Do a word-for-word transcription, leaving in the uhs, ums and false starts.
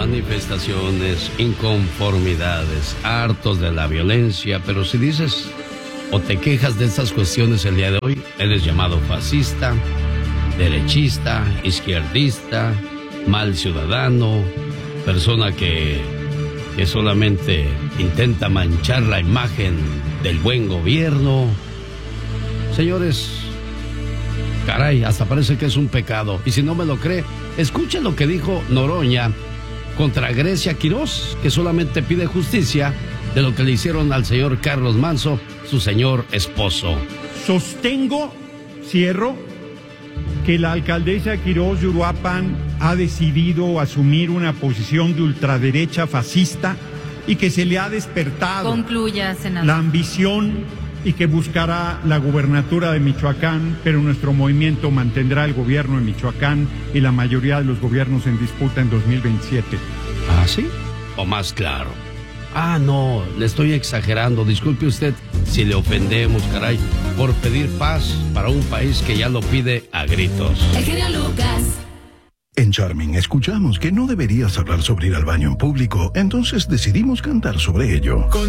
manifestaciones, inconformidades, hartos de la violencia, pero si dices o te quejas de estas cuestiones el día de hoy, eres llamado fascista, derechista, izquierdista, mal ciudadano, persona que, que solamente intenta manchar la imagen del buen gobierno. Señores, caray, hasta parece que es un pecado. Y si no me lo cree, escuche lo que dijo Noroña contra Grecia Quirós, que solamente pide justicia de lo que le hicieron al señor Carlos Manzo, su señor esposo. Sostengo, cierro, que la alcaldesa Quirós de Uruapan ha decidido asumir una posición de ultraderecha fascista y que se le ha despertado Concluya, senador. la ambición y que buscará la gubernatura de Michoacán, pero nuestro movimiento mantendrá el gobierno de Michoacán y la mayoría de los gobiernos en disputa en dos mil veintisiete. ¿Ah, sí? O más claro. Ah, no, le estoy exagerando. Disculpe usted si le ofendemos, caray, por pedir paz para un país que ya lo pide a gritos. El genio Lucas. En Charming escuchamos que no deberías hablar sobre ir al baño en público, entonces decidimos cantar sobre ello.